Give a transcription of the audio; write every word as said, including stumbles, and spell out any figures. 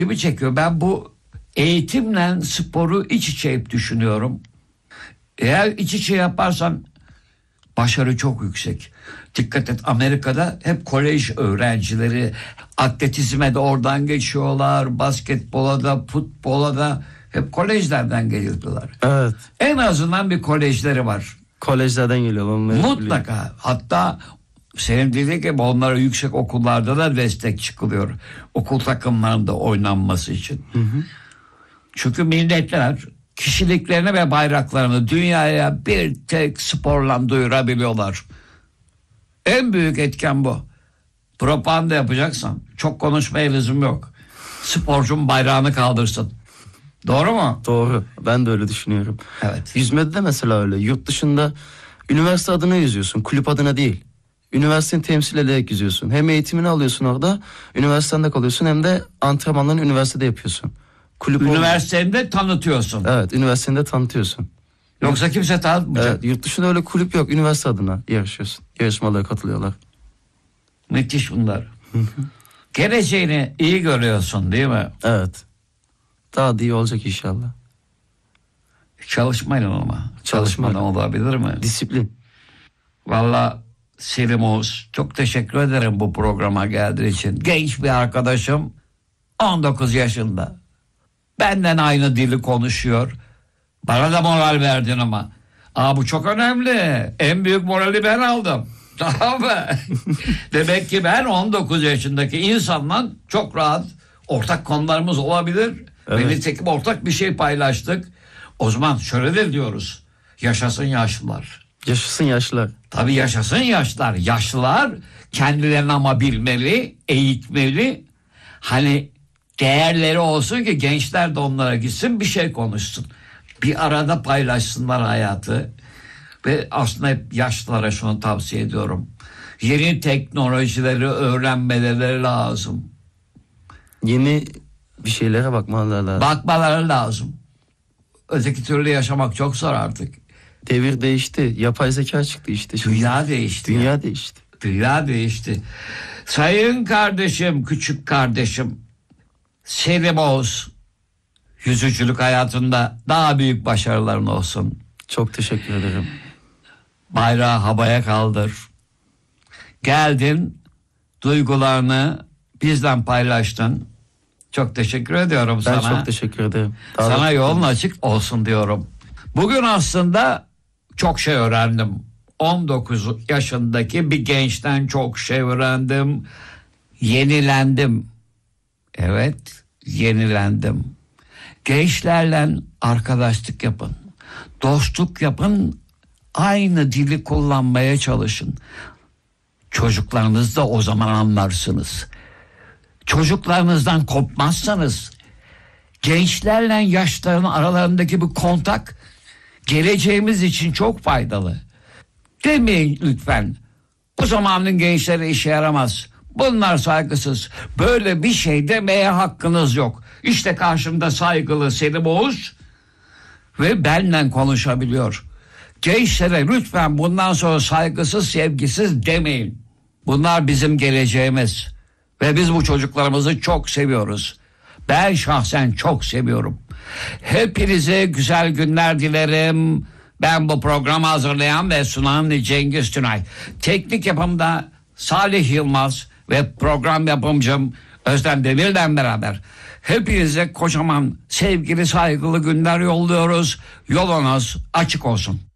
Gibi çekiyor. Ben bu eğitimle sporu iç içe hep düşünüyorum. Eğer iç içe yaparsan başarı çok yüksek. Dikkat et, Amerika'da hep kolej öğrencileri atletizme de oradan geçiyorlar. Basketbola da, futbola da hep kolejlerden geliyorlar. Evet. En azından bir kolejleri var. Kolejlerden geliyorlar. Mutlaka. Biliyorum. Hatta senin dediğin gibi onlara yüksek okullarda da destek çıkılıyor. Okul takımlarında oynanması için. Hı hı. Çünkü milletler kişiliklerini ve bayraklarını dünyaya bir tek sporla duyurabiliyorlar. En büyük etken bu. Propaganda yapacaksan çok konuşmaya lüzum yok. Sporcunun bayrağını kaldırsın. Doğru mu? Doğru. Ben de öyle düşünüyorum. Evet. Yüzmede de mesela öyle. Yurt dışında üniversite adına yüzüyorsun. Kulüp adına değil. Üniversiteni temsil ederek yüzüyorsun. Hem eğitimini alıyorsun orada, üniversitende kalıyorsun, hem de antrenmanlarını üniversitede yapıyorsun. Kulüp Üniversitende olmuyor. Tanıtıyorsun. Evet, üniversitede tanıtıyorsun. Yoksa kimse tanıtmayacak. Evet, yurt dışında öyle kulüp yok. Üniversite adına yarışıyorsun. Yarışmalara katılıyorlar. Müthiş bunlar. Geleceğini iyi görüyorsun değil mi? Evet. Daha da iyi olacak inşallah. Çalışmayla ama. Çalışmadan olabilir mi? Disiplin. Vallahi Selim Oğuz, çok teşekkür ederim bu programa geldiği için. Genç bir arkadaşım, on dokuz yaşında. Benden aynı dili konuşuyor. Bana da moral verdin ama. Aa, bu çok önemli. En büyük morali ben aldım. Tamam mı? Demek ki ben on dokuz yaşındaki insanla çok rahat ortak konularımız olabilir. Evet. Ve nitekim ortak bir şey paylaştık. O zaman şöyle de diyoruz. Yaşasın yaşlılar. Yaşasın yaşlılar. Tabii yaşasın yaşlılar. Yaşlılar kendilerini ama bilmeli, eğitmeli. Hani değerleri olsun ki gençler de onlara gitsin, bir şey konuşsun. Bir arada paylaşsınlar hayatı. Ve aslında hep yaşlılara şunu tavsiye ediyorum. Yeni teknolojileri öğrenmeleri lazım. Yeni bir şeylere bakmaları lazım. Bakmaları lazım. Öteki türlü yaşamak çok zor artık. Devir değişti. Yapay zeka çıktı işte. Şimdi. Dünya değişti. Dünya ya. değişti. Dünya değişti. Sayın kardeşim, küçük kardeşim Selim Oğuz, yüzücülük hayatında daha büyük başarıların olsun. Çok teşekkür ederim. Bayrağı havaya kaldır. Geldin, duygularını bizden paylaştın. Çok teşekkür ediyorum ben sana. Ben çok teşekkür ederim. Daha sana yolun açık olsun diyorum. Bugün aslında çok şey öğrendim. on dokuz yaşındaki bir gençten çok şey öğrendim. Yenilendim. Evet, yenilendim. Gençlerle arkadaşlık yapın. Dostluk yapın. Aynı dili kullanmaya çalışın. Çocuklarınız da o zaman anlarsınız. Çocuklarınızdan kopmazsanız, gençlerle yaşlıların aralarındaki bu kontak geleceğimiz için çok faydalı. Demeyin lütfen. Bu zamanın gençleri işe yaramaz. Bunlar saygısız. Böyle bir şey demeye hakkınız yok. İşte karşımda saygılı Selim Oğuz ve benle konuşabiliyor. Gençlere lütfen bundan sonra saygısız, sevgisiz demeyin. Bunlar bizim geleceğimiz. Ve biz bu çocuklarımızı çok seviyoruz. Ben şahsen çok seviyorum. Hepinize güzel günler dilerim. Ben bu programı hazırlayan ve sunan Cengiz Tünay. Teknik yapımda Salih Yılmaz ve program yapımcım Özlem Demir'le beraber hepinize kocaman sevgili, saygılı günler yolluyoruz. Yolunuz açık olsun.